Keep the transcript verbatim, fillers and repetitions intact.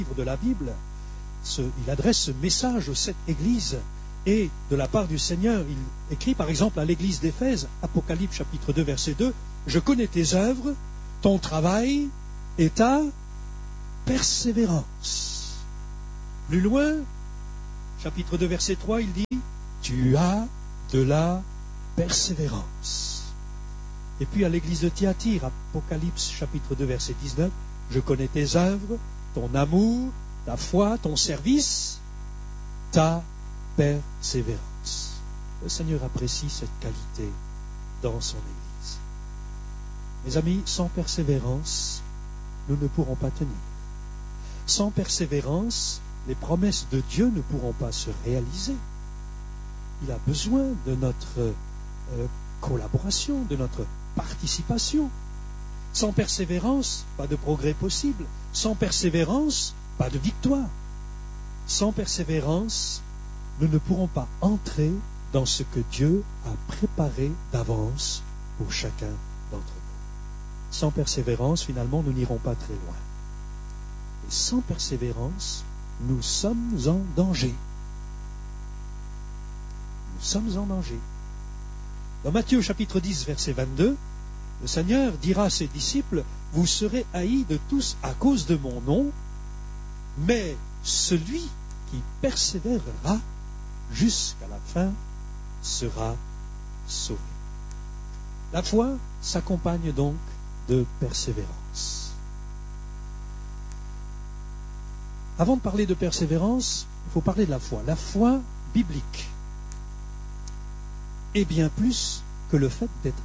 livres de la Bible, ce, il adresse ce message aux sept églises. Et de la part du Seigneur, il écrit par exemple à l'église d'Éphèse, Apocalypse chapitre deux, verset deux, « Je connais tes œuvres, ton travail et ta persévérance. » Plus loin, chapitre deux, verset trois, il dit, « Tu as de la persévérance. » Et puis à l'église de Thyatire, Apocalypse chapitre deux, verset dix-neuf, « Je connais tes œuvres, ton amour, ta foi, ton service, ta persévérance. » Le Seigneur apprécie cette qualité dans son Église. Mes amis, sans persévérance, nous ne pourrons pas tenir. Sans persévérance, les promesses de Dieu ne pourront pas se réaliser. Il a besoin de notre euh, collaboration, de notre participation. Sans persévérance, pas de progrès possible. Sans persévérance, pas de victoire. Sans persévérance, nous ne pourrons pas entrer dans ce que Dieu a préparé d'avance pour chacun d'entre nous. Sans persévérance, finalement, nous n'irons pas très loin. Et sans persévérance, nous sommes en danger. Nous sommes en danger. Dans Matthieu chapitre dix, verset vingt-deux, le Seigneur dira à ses disciples, « Vous serez haïs de tous à cause de mon nom, mais celui qui persévérera jusqu'à la fin sera sauvé. » La foi s'accompagne donc de persévérance. Avant de parler de persévérance, il faut parler de la foi. La foi biblique est bien plus que le fait d'être